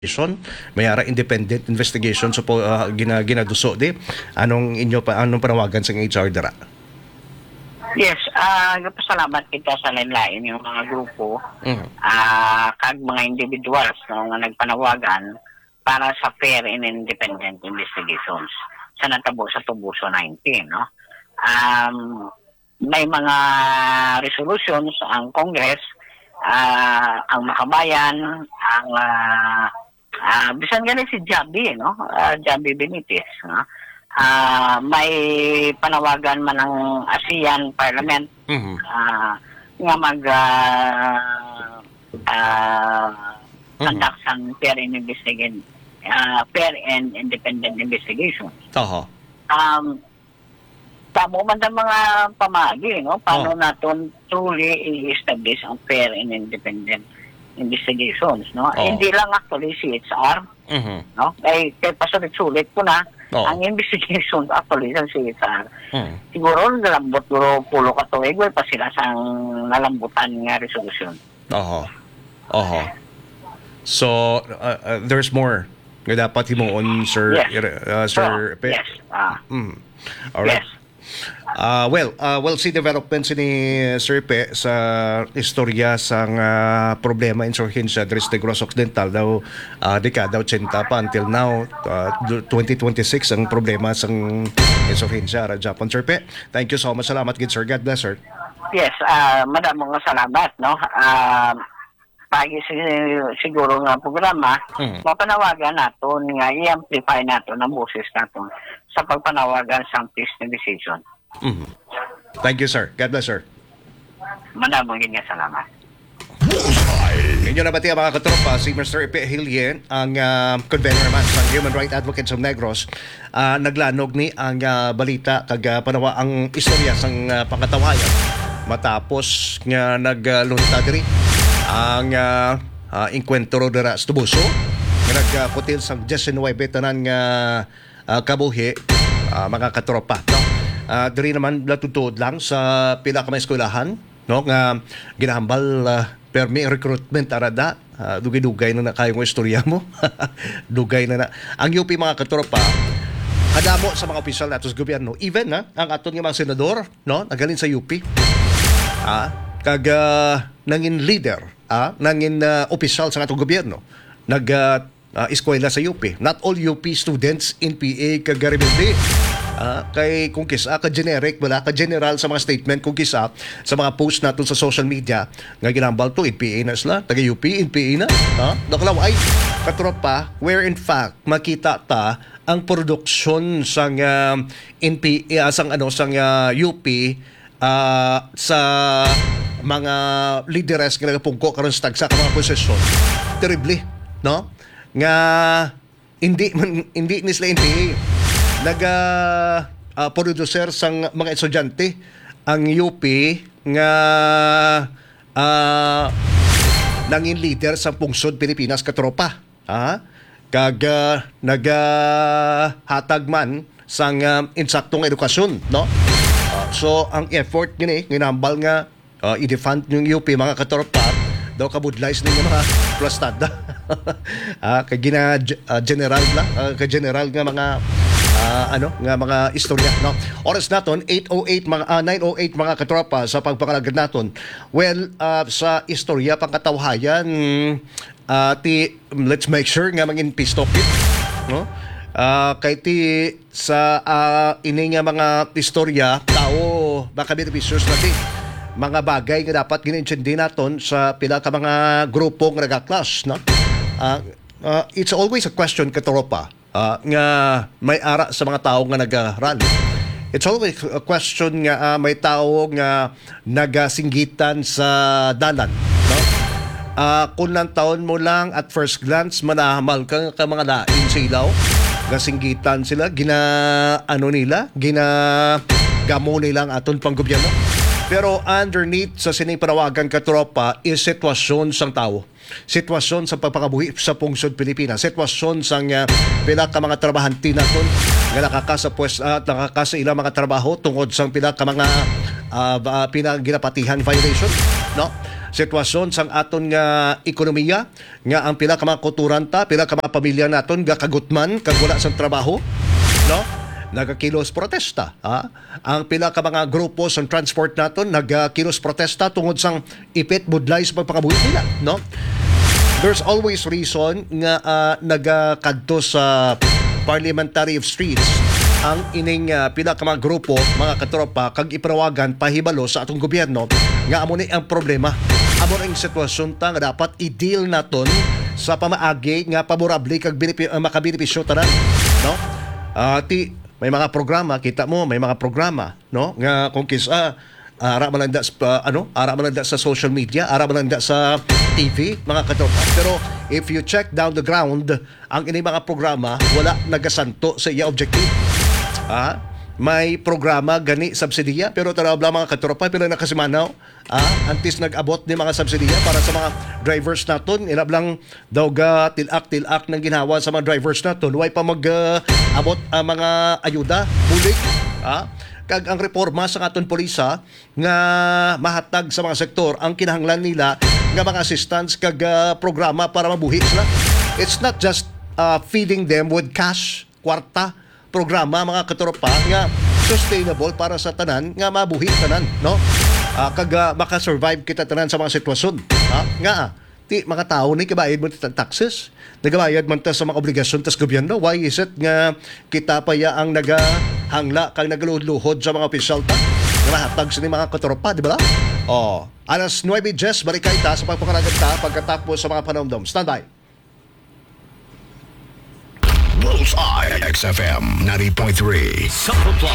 mayara independent investigation so po ginaduso di anong panawagan sa HR dira. Yes, salamat kita sa lain-lain yung mga grupo kag mga individuals no, nga nagpanawagan para sa fair and independent investigations sa natabo sa Tubuso 19. No? May mga resolutions ang Congress, ang Makabayan, ang bisan ganit si Jabi, no? Jabi Benitez, no? May panawagan man ng ASEAN Parliament nga mag conduct ng fair and independent investigation. Tamo man ang mga pamagi, no? Paano natin truly i-establish ang fair and independent investigations, no? Hindi lang actually CHR, no? Kay pasulit-sulit ko na ang investigation actually sa CHR. Siguro nalambot duro pulo ka tuig pa sila sang nalambutan nga resolution. So there's more nga dapat himuon, Sir. Sir Pe. Yes. All right. Yes. We'll see developments ni Sir Pe sa istorya sang problema insurhensya diri sa Negros Occidental daw dekada 80 pa until now 2026 ang problema sang insurhensya ra Japan. Sir Pe, thank you so much. Salamat gid, sir. God bless, sir. Yes, madamong salamat, no. Pagi siguro nga programa, mapanawagan naton nga i-amplify naton ang boses naton sa pagpanawagan sa peace negotiation. Thank you, sir. God bless, sir. Madamong nga salamat. Inyo na bati ang mga katropa, si Mr. Epe Hilien, ang convener naman sa Human Rights Advocates of Negros, naglanog ni ang balita kag panawa ang istorya sang pangkatawayan matapos nga naglunta diri ang inkwentro dira sa Tubuso nga nagputil sang 19 tanan nga kabuhi mga katropa, no? Diri naman natutod lang sa pila ka mga eskwelahan, no, nga ginahambal permi recruitment arada dugay-dugay na kayong istorya mo. Dugay na ang UP mga katropa kadamo sa mga opisyal nato sa gobyerno, even ang aton nga mga senador, no, nagaling sa UP kag nangin leader nangin opisyal sa atong gobyerno nag eskwela sa UP. Not all UP students in PA kag rebelde kay kung kisa ka generic wala ka general sa mga statement kung kisa sa mga post natin sa social media nga ginambal to in PA na sila taga UP in PA na nakalaw ay katropa where in fact makita ta ang produksyon sang in PA sang UP sa mga leaders nga nagapungko karon sa tagsa ka mga posisyon terribly, no, nga hindi ni sila NPA producer sang mga estudyante ang UP nga nangin leader sa pungsod Pilipinas katropa kag nagahatag man sang insaktong edukasyon, no. So ang effort gini ginambal nga i-defund yung UP mga katropa daw kabudlays ng mga plastada kay gina general nga mga nga mga istorya, no. Oras naton 8:08 mga 9:08 mga katropa sa pagpakalagad naton. Well, sa istorya pangkatawhayan let's make sure nga mangin peace topic, no. Kay ti sa ini nga mga istorya tao baka beneficiaries natin mga bagay nga dapat gina-intindi naton sa pila ka mga grupo nga nagaklas, no. It's always a question katropa nga may ara sa mga tao nga nag-rally. It's always a question nga may tao nga nagasinggitan sa dalan, no. Kung lang taon mo lang at first glance manahamal ka mga lain sa ilaw gasinggitan sila gina gamo nila ang aton pang gobyerno, pero underneath sa sining panawagan katropa is sitwasyon sang tao, sitwasyon sa pagpakabuhi sa pungsod Pilipinas, sitwasyon sang pila ka mga trabahante naton nga nakakasa ilang mga trabaho tungod sang pila ka mga pinaginapatihan violation, no. sitwasyon sang aton nga ekonomiya nga ang pila ka mga kulturanta, pila ka mga pamilya naton nga kagutman kag wala sang trabaho, no? Nagakilos protesta. Ang pila ka mga grupo sa transport naton nagakilos protesta tungod sang ipit budlay sa pagpakabuhi nila, no? There's always reason nga nagakadto sa Parliamentary of Streets ang ining pila ka mga grupo, mga katropa, kag iparawagan pahibalo sa atong gobyerno nga amo ni ang problema. Amo ang sitwasyon ta nga dapat i-deal naton sa pamaagi nga paborable kag makabenepisyo tanan, no? May mga programa, kita mo, may mga programa, no? Nga kung kisa ara malanda sa social media, ara malanda sa TV, mga katropa. Pero if you check down the ground, ang ini mga programa wala nagasanto sa iya objective. May programa gani subsidiya pero tanaw lang mga katropa pero nakasimanaw antes nag-abot ni mga subsidiya para sa mga drivers naton, inablang daw ga tilak ng ginawa sa mga drivers naton, way pa mag-abot ang mga ayuda public. Kag ang reforma sa aton pulisa nga mahatag sa mga sektor ang kinahanglan nila nga mga assistance kag programa para mabuhi sila. It's not just feeding them with cash, kwarta, programa mga katropa nga sustainable para sa tanan nga mabuhi tanan, no? Kag makasurvive kita tanan sa mga sitwasyon. Nga ti mga tao ni kibayad mo titang taxes, nagabayad man ta sa mga obligasyon tas gobyerno. Why is it nga kita pa ya ang nagahangla kang nagaluhod sa mga opisyal ta nga mahatag sa ni mga katropa, di ba? Alas 9:10 barikay ta sa pagpakaragan ta pagkatapos sa mga panomdom. Standby. Bullseye XFM 90.3.